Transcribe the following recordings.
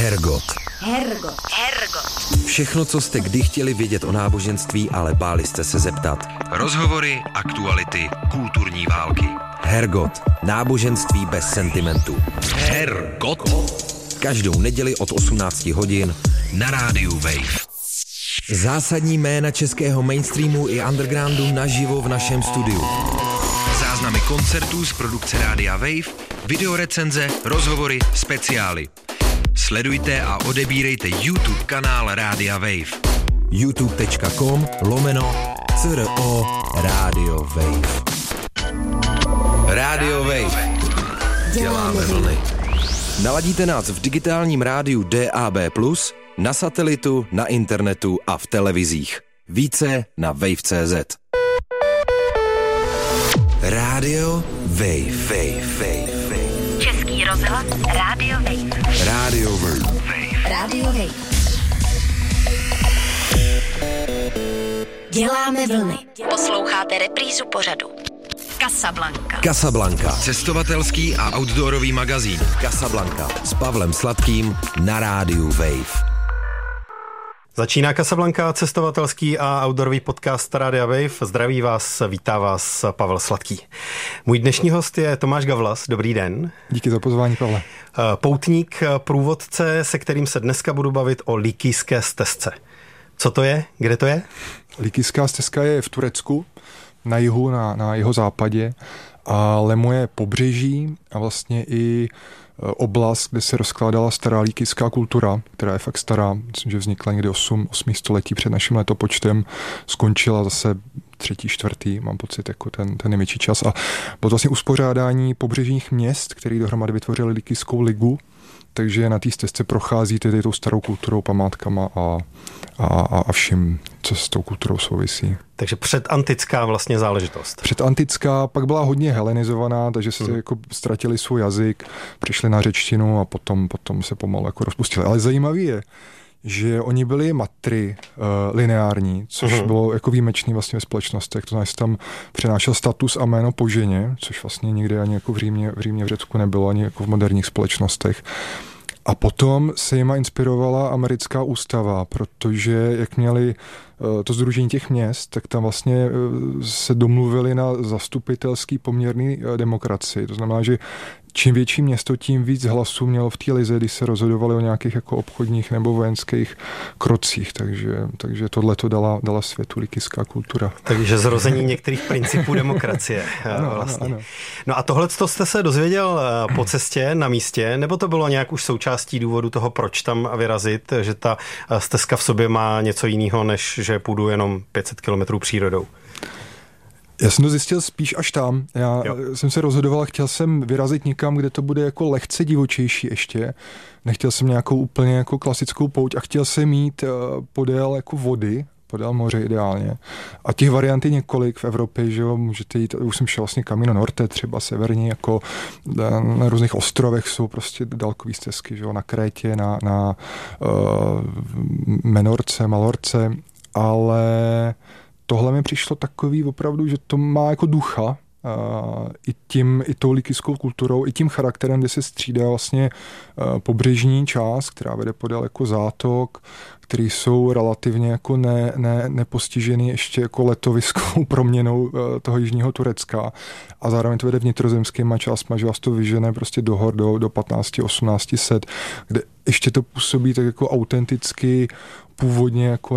Hergot. Hergot. Všechno, co jste kdy chtěli vědět o náboženství, ale báli jste se zeptat. Rozhovory, aktuality, kulturní války. Hergot. Náboženství bez sentimentu. Hergot. Každou neděli od 18 hodin na rádiu Wave. Zásadní jména českého mainstreamu i undergroundu naživo v našem studiu. Záznamy koncertů z produkce Rádia Wave, videorecenze, rozhovory, speciály. Sledujte a odebírejte YouTube kanál Rádia Wave. youtube.com/CRO Radio Wave. Radio Wave. Děláme vlny. Naladíte nás v digitálním rádiu DAB+, na satelitu, na internetu a v televizích. Více na wave.cz. Radio Wave. Český rozhlas Radio Wave. Radio Wave. Radio Wave. Děláme vlny. Posloucháte reprízu pořadu Casablanca. Cestovatelský a outdoorový magazín Casablanca s Pavlem Sladkým na rádiu Wave. Začíná Casablanca, cestovatelský a outdoorový podcast Rádia Wave. Zdraví vás, vítá vás Pavel Sladký. Můj dnešní host je Tomáš Gavlas. Dobrý den. Díky za pozvání, Pavle. Poutník, průvodce, se kterým se dneska budu bavit o Likijské stezce. Co to je? Kde to je? Likijská stezka je v Turecku, na jihu, na jihozápadě, a lemuje pobřeží a vlastně i oblast, kde se rozkládala stará likijská kultura, která je fakt stará, myslím, že vznikla někdy 8 století před naším letopočtem, skončila zase 3., 4., mám pocit, jako ten největší čas. A bylo to vlastně uspořádání pobřežních měst, který dohromady vytvořili Likijskou ligu, takže na té stezce procházíte tou starou kulturou, památkama a vším, co s tou kulturou souvisí. Takže předantická vlastně záležitost. Předantická, pak byla hodně helenizovaná, takže se jako ztratili svůj jazyk, přišli na řečtinu a potom se pomalu jako rozpustili. Ale zajímavý je, že oni byli matry lineární, což bylo jako výjimečný vlastně ve společnostech. To znamená, že tam přenášel status a jméno po ženě, což vlastně nikdy ani jako v Římě v Řecku nebylo, ani jako v moderních společnostech. A potom se jima inspirovala americká ústava, protože jak měli to sdružení těch měst, tak tam vlastně se domluvili na zastupitelský poměrný demokracii. To znamená, že čím větší město, tím víc hlasů mělo v té lize, když se rozhodovali o nějakých jako obchodních nebo vojenských krocích. Takže tohle to dala světu likijská kultura. Takže zrození některých principů demokracie. Vlastně. Ano. No a tohleto jste se dozvěděl po cestě na místě, nebo to bylo nějak už součástí důvodu toho, proč tam vyrazit, že ta stezka v sobě má něco jiného, než že půjdu jenom 500 kilometrů přírodou? Já jsem to zjistil spíš až tam. Já jsem se rozhodoval, chtěl jsem vyrazit někam, kde to bude jako lehce divočejší ještě. Nechtěl jsem nějakou úplně jako klasickou pouť a chtěl jsem mít podél jako vody, podél moře ideálně. A těch variant je několik v Evropě, že jo, můžete jít, už jsem šel vlastně Camino Norte, třeba severní, jako na různých ostrovech jsou prostě dálkový stezky, že jo, na Krétě, na Menorce, Malorce, ale tohle mi přišlo takový opravdu, že to má jako ducha, i tou likijskou kulturou, i tím charakterem, kde se střídá vlastně pobřežní část, která vede podél jako zátok, který jsou relativně jako nepostižený ještě jako letoviskou proměnou toho jižního Turecka, a zároveň to vede vnitrozemskýma částma, že vás to vyžene prostě do hor do 1500-1800, kde ještě to působí tak jako autenticky, původně jako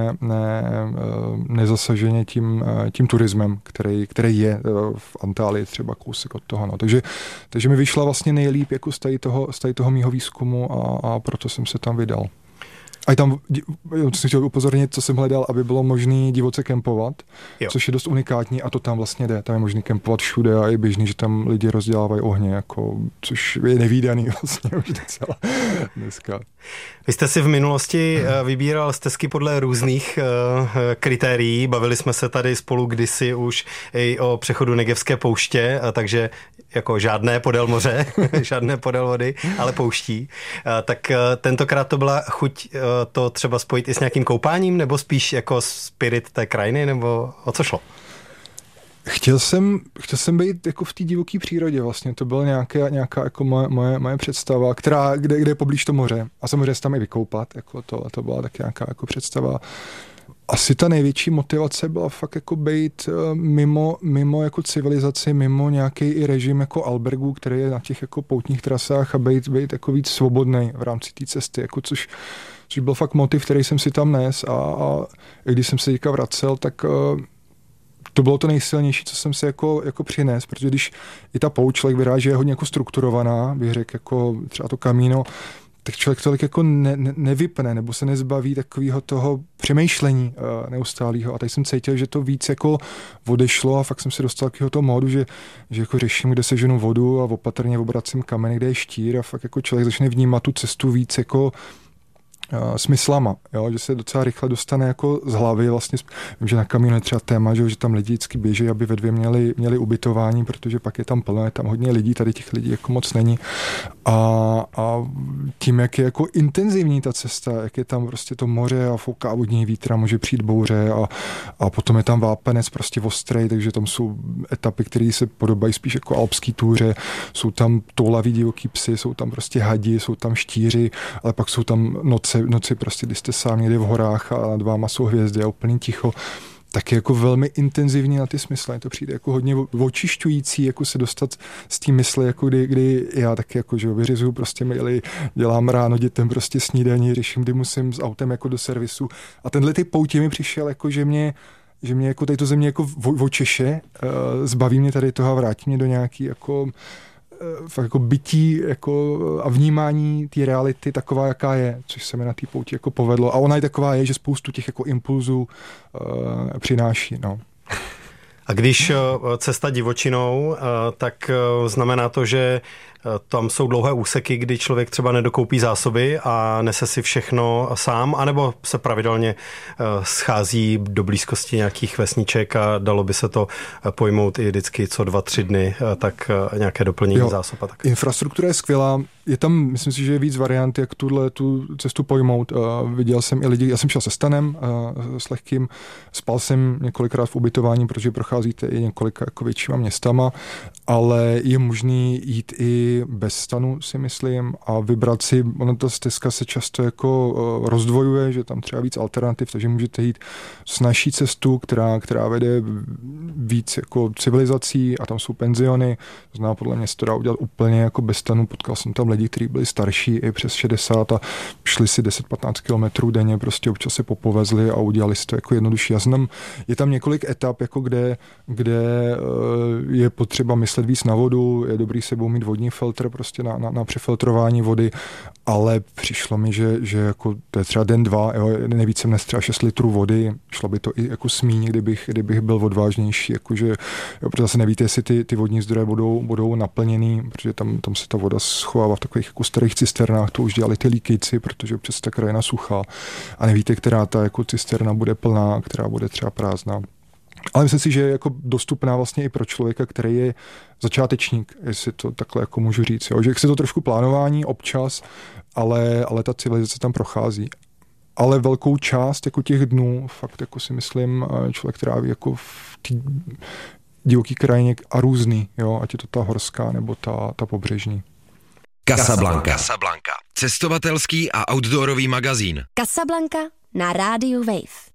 nezasaženě tím turismem, který je v Antálii třeba kousek od toho. No. Takže mi vyšla vlastně nejlíp jako z tady toho mýho výzkumu a proto jsem se tam vydal. A tam jsem chtěl upozornit, co jsem hledal, aby bylo možné divoce kempovat, což je dost unikátní, a to tam vlastně jde. Tam je možné kempovat všude a je běžný, že tam lidi rozdělávají ohně, jako, což je nevídaný vlastně už docela dneska. Vy jste si v minulosti vybíral stezky podle různých kritérií. Bavili jsme se tady spolu kdysi už i o přechodu Negevské pouště, takže jako žádné podél moře, žádné podél vody, ale pouští. Tak tentokrát to byla chuť to třeba spojit i s nějakým koupáním, nebo spíš jako spirit té krajiny, nebo o co šlo? Chtěl jsem být jako v té divoké přírodě vlastně, to byla nějaká jako moje představa, kde je poblíž to moře a samozřejmě se tam i vykoupat, jako to byla tak nějaká jako představa. Asi ta největší motivace byla fakt jako být mimo jako civilizaci, mimo nějaký i režim jako albergů, který je na těch jako poutních trasách a být jako víc svobodnej v rámci té cesty, jako což byl fakt motiv, který jsem si tam nes a když jsem se teďka vracel, tak to bylo to nejsilnější, co jsem si jako přines, protože když i ta pouť člověk vyráží je hodně jako strukturovaná, bych řekl, jako třeba to Camino, tak člověk tolik jako nevypne, nebo se nezbaví takového toho přemýšlení neustálého. A tady jsem cítil, že to víc jako odešlo a fakt jsem se dostal k toho módu, že jako řeším, kde seženu vodu a opatrně obracím kameny, kde je štír a fakt jako člověk začne vnímat tu cestu víc jako smyslama, jo? Že se docela rychle dostane jako z hlavy. Vlastně, vím, že na Camino je třeba téma, že tam lidi vždycky běží, aby ve dvě měli ubytování, protože pak je tam plno, je tam hodně lidí, tady těch lidí jako moc není. A tím, jak je jako intenzivní ta cesta, jak je tam prostě to moře a fouká od něj vítr, může přijít bouře a potom je tam vápenec prostě ostrej, takže tam jsou etapy, které se podobají spíš jako alpský túře, jsou tam toulaví divoký psy, jsou tam prostě hadi, jsou tam štíři, ale pak jsou tam noci prostě, když jste sám někde v horách a nad váma jsou hvězdy a úplný ticho, tak je jako velmi intenzivní na ty smysly. To přijde jako hodně očišťující, jako se dostat z té mysli, jako kdy já taky jako, že vyřizuju prostě maily, dělám ráno dětem prostě snídaní, řeším, kdy musím s autem jako do servisu. A tenhle ty poutě mi přišel, jako že mě jako tady to země jako očeše, zbaví mě tady toho a vrátí mě do nějaký jako fakt jako bytí jako a vnímání té reality taková, jaká je, což se mi na té pouti jako povedlo. A ona je taková je, že spoustu těch jako impulzů přináší. No. A když cesta divočinou, tak znamená to, že tam jsou dlouhé úseky, kdy člověk třeba nedokoupí zásoby a nese si všechno sám, anebo se pravidelně schází do blízkosti nějakých vesniček a dalo by se to pojmout i vždycky co 2-3 dny, tak nějaké doplnění zásob. Tak. Infrastruktura je skvělá. Je tam, myslím si, že je víc variant, jak tu cestu pojmout. Viděl jsem i lidi, já jsem šel se stanem, s lehkým, spal jsem několikrát v ubytování, protože procházíte i několika jako většíma městama, ale je možný jít i bez stanu, si myslím, a vybrat si, ona ta stezka se často jako rozdvojuje, že tam třeba víc alternativ, takže můžete jít snazší cestu, která vede víc jako civilizací a tam jsou penziony, to znamená, podle mě se to dá udělat úplně jako bez stanu, potkal jsem tam lidi, kteří byli starší i přes 60 a šli si 10-15 kilometrů denně, prostě občas se popovezli a udělali si to jako jednodušší. Je tam několik etap, jako kde je potřeba myslet víc na vodu, je dobrý sebou mít vodní filtr prostě na přefiltrování vody, ale přišlo mi, že jako to je třeba den, 2, jo, nejvíc jsem nes třeba 6 litrů vody, šlo by to i jako smíň, kdybych byl odvážnější, jakože, jo, protože zase nevíte, jestli ty vodní zdroje budou naplněný, protože tam se ta voda schovává v takových jako starých cisternách, to už dělali ty líkejci, protože občas ta krajina suchá a nevíte, která ta jako cisterna bude plná, která bude třeba prázdná. Ale myslím si, že je jako dostupná vlastně i pro člověka, který je začátečník, jestli to takhle jako můžu říct. Jo? Že chce to trošku plánování občas, ale ta civilizace tam prochází. Ale velkou část jako těch dnů fakt jako si myslím člověk tráví jako v té divoký krajině a různý, jo? Ať je to ta horská nebo ta pobřežní. Casablanca. Cestovatelský a outdoorový magazín. Casablanca na rádiu Wave.